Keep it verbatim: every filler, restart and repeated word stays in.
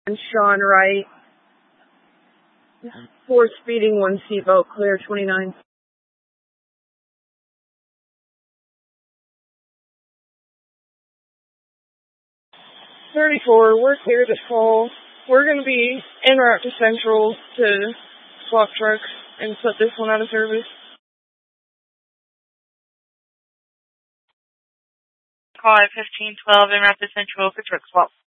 And Sean Wright. Four speeding, one seatbelt, clear twenty-nine. thirty-four, we're clear to fall. We're going to be en route to Central to swap trucks and put this one out of service. Call at fifteen twelve en route to Central for truck swap.